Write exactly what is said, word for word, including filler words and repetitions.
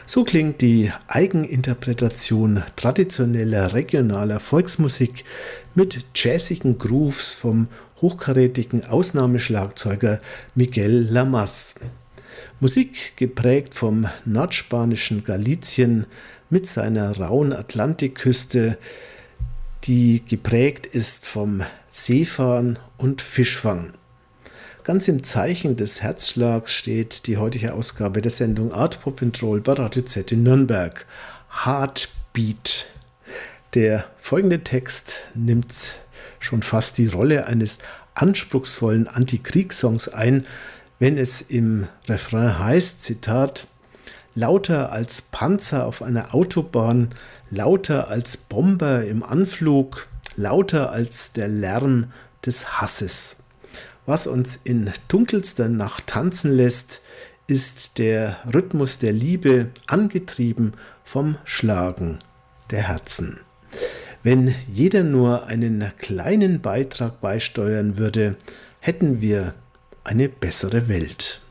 So klingt die Eigeninterpretation traditioneller regionaler Volksmusik mit jazzigen Grooves vom hochkarätigen Ausnahmeschlagzeuger Miguel Lamas. Musik geprägt vom nordspanischen Galicien mit seiner rauen Atlantikküste, die geprägt ist vom Seefahren und Fischfang. Ganz im Zeichen des Herzschlags steht die heutige Ausgabe der Sendung Art Pop and Roll bei Radio Z in Nürnberg. Heartbeat. Der folgende Text nimmt schon fast die Rolle eines anspruchsvollen Antikriegssongs ein, wenn es im Refrain heißt, Zitat, lauter als Panzer auf einer Autobahn, lauter als Bomber im Anflug, lauter als der Lärm des Hasses. Was uns in dunkelster Nacht tanzen lässt, ist der Rhythmus der Liebe, angetrieben vom Schlagen der Herzen. Wenn jeder nur einen kleinen Beitrag beisteuern würde, hätten wir eine bessere Welt.